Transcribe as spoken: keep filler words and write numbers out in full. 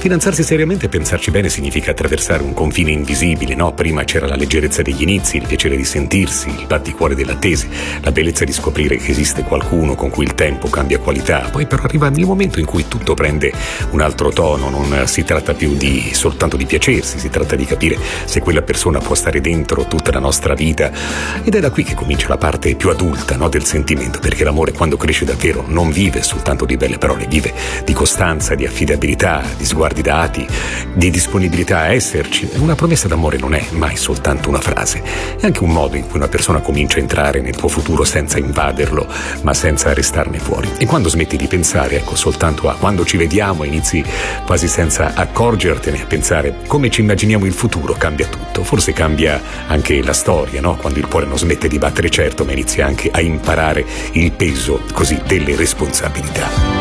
Fidanzarsi seriamente e pensarci bene significa attraversare un confine invisibile, no? Prima c'era la leggerezza degli inizi, il piacere di sentirsi, il batticuore dell'attesa, la bellezza di scoprire che esiste qualcuno con cui il tempo cambia qualità. Poi però arriva il momento in cui tutto prende un altro tono, non si tratta più di soltanto di piacersi, si tratta di capire se quella persona può stare dentro tutta la nostra vita, ed è da qui che comincia la parte più adulta, no? Del sentimento, perché l'amore quando cresce davvero non vive soltanto di belle parole, vive di costanza, di affidabilità, di sguardi dati, di disponibilità a esserci. Una promessa d'amore non è mai soltanto una frase, è anche un modo in cui una persona comincia a entrare nel tuo futuro senza invaderlo, ma senza restarne fuori. E quando smetti di pensare, ecco, soltanto a quando ci vediamo, inizi quasi senza accorgertene a pensare come ci immaginiamo il futuro, cambia tutto. Forse cambia anche la storia, no? Quando il cuore non smette di battere, certo, ma inizia anche a imparare il peso così delle responsabilità.